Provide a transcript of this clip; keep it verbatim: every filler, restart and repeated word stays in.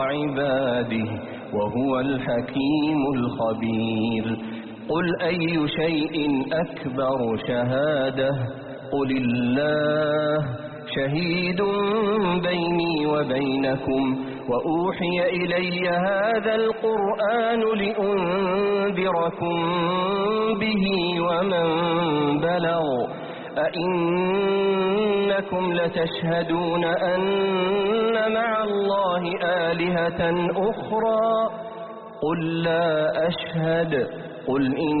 عباده وهو الحكيم الخبير. قل أي شيء أكبر شهادة قل الله شهيد بيني وبينكم وأوحي إلي هذا القرآن لأنذركم به ومن بلغ أئنكم لتشهدون أن مع الله آلهة أخرى قل لا أشهد قل إن